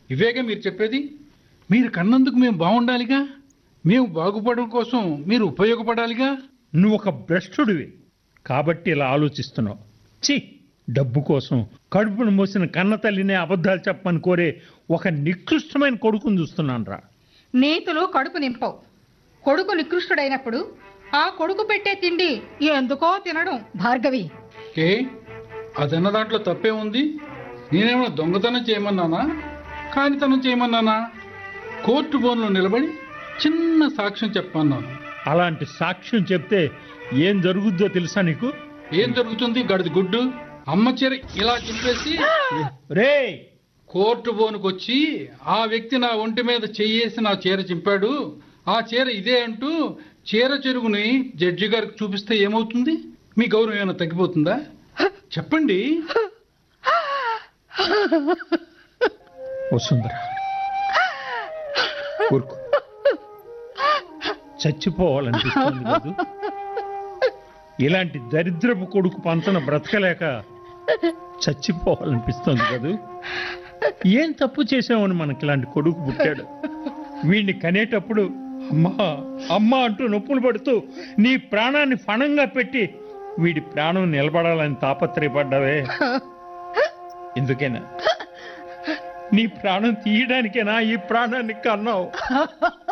ఇవేగా మీరు చెప్పేది? మీరు కన్నందుకు మేము బాగుండాలిగా, మేము బాగుపడడం కోసం మీరు ఉపయోగపడాలిగా. నువ్వు ఒక భ్రష్టుడివి కాబట్టి ఇలా ఆలోచిస్తున్నావు. ఛీ, డబ్బు కోసం కడుపును మోసిన కన్న తల్లినే అబద్ధాలు చెప్పమని కోరే ఒక నికృష్టమైన కొడుకుని చూస్తున్నాను రా. నీతులు కడుపు నింపవు. కొడుకు నికృష్టుడైనప్పుడు ఆ కొడుకు పెట్టే తిండి ఎందుకో తినడం. భార్గవి, ఏ అదన్న దాంట్లో తప్పే ఉంది? నేనేమైనా దొంగతనం చేయమన్నానా, కానితనం చేయమన్నానా? కోర్టు బోన్లో నిలబడి చిన్న సాక్ష్యం చెప్పమన్నాను. అలాంటి సాక్ష్యం చెప్తే ఏం జరుగుద్దో తెలుసా నీకు? ఏం జరుగుతుంది? గడిది గుడ్డు. అమ్మ చీర ఇలా చింపేసి రే, కోర్టు బోనుకు వచ్చి ఆ వ్యక్తి నా ఒంటి మీద చెయ్యేసి నా చీర చింపాడు, ఆ చీర ఇదే అంటూ చీర చెరుగుని జడ్జి గారికి చూపిస్తే ఏమవుతుంది? మీ గౌరవం ఏమైనా తగ్గిపోతుందా? చెప్పండి. వసుంధరా, ఊరుకో. చచ్చిపోవాలనిపిస్తుంది కాదు? ఇలాంటి దరిద్రపు కొడుకు పంచన బ్రతకలేక చచ్చిపోవాలనిపిస్తుంది కదూ? ఏం తప్పు చేసామని మనకి ఇలాంటి కొడుకు పుట్టాడు. వీడిని కనేటప్పుడు అమ్మా అమ్మా అంటూ నొప్పులు పడుతూ నీ ప్రాణాన్ని ఫణంగా పెట్టి వీడి ప్రాణం నిలబడాలని తాపత్రయపడ్డావే. ఎందుకేనా? నీ ప్రాణం తీయడానికేనా ఈ ప్రాణాన్ని కన్నావు?